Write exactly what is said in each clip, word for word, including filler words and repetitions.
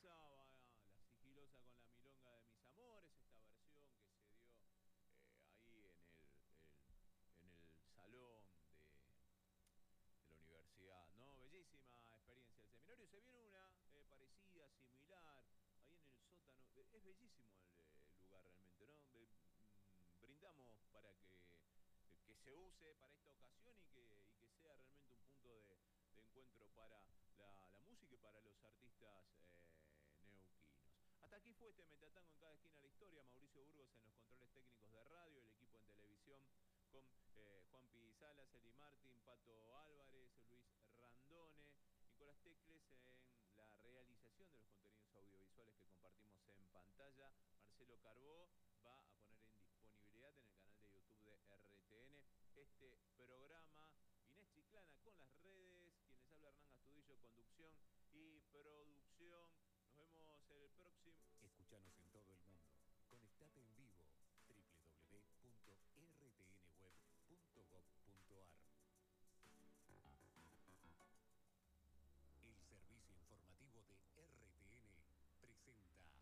pasaba La Sigilosa con la Milonga de Mis Amores, esta versión que se dio eh, ahí en el, el- en el salón de, de la universidad, ¿no? Bellísima experiencia del seminario. Se viene una eh, parecida, similar, ahí en el sótano. Eh, Es bellísimo el, eh, el lugar realmente, ¿no? Be- mm, brindamos para que, eh, que se use para esta ocasión y que, y que sea realmente un punto de, de encuentro para la, la música y para los artistas eh, neuquinos. Hasta aquí fue este Metatango en cada esquina de la historia. Mauricio Burgos en los controles técnicos de radio, el equipo en televisión con eh, Juan Pi Salas, Eli Martín, Pato Álvarez, Luis Randone, Nicolás Tecles en la realización de los contenidos audiovisuales que compartimos en pantalla. Marcelo Carbó va a poner en disponibilidad en el canal de YouTube de R T N este programa. Inés Chiclana con las redes, quien les habla Hernán Astudillo, conducción y producción. Nos vemos el próximo. Escúchanos en todo el mundo. Conectate en vivo. doble u doble u doble u punto r t n web punto gov punto a r. El servicio informativo de R T N presenta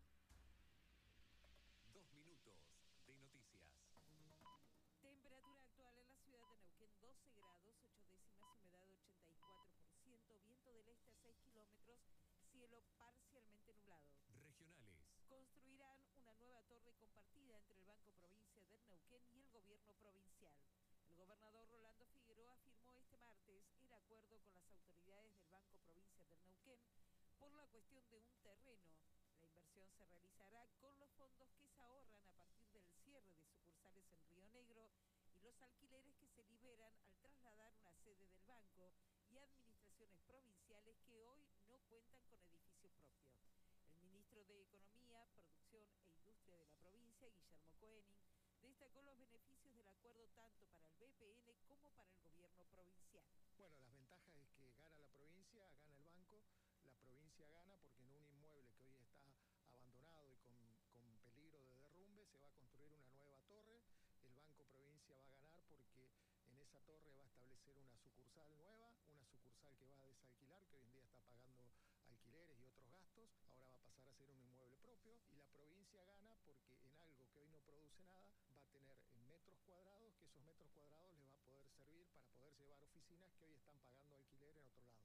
Dos minutos de noticias. Temperatura actual en la ciudad de Neuquén, doce grados, ocho décimas, humedad ochenta y cuatro por ciento, viento del este a seis kilómetros, cielo parcialmente nublado. Regionales. Construirán una nueva torre compartida entre el Banco Provincia de Neuquén y el gobierno provincial. El gobernador Rolando Figueroa afirmó este martes el acuerdo con las autoridades del Banco Provincia de Neuquén por la cuestión de un terreno. La inversión se realizará con los fondos que se ahorran a partir del cierre de sucursales en Río Negro y los alquileres que se liberan al trasladar una sede del banco y administraciones provinciales que hoy no cuentan con edificio propio. El ministro de Economía, Producción e Industria de la provincia, Guillermo Koenig, destacó los beneficios del acuerdo tanto para el B P N como para el gobierno provincial. Bueno, las ventajas es que gana la provincia, gana el banco, la provincia gana porque en un inmueble que hoy está abandonado y con, con peligro de derrumbe se va a construir una nueva torre. El Banco Provincia va a ganar porque en esa torre va a establecer una sucursal nueva, una sucursal que va a desalquilar, que hoy en día está pagando alquileres y otros gastos, ahora va a pasar a ser un inmueble propio, y la provincia gana porque en algo que hoy no produce nada va a tener en metros cuadrados, que esos metros cuadrados les va a poder servir para poder llevar oficinas que hoy están pagando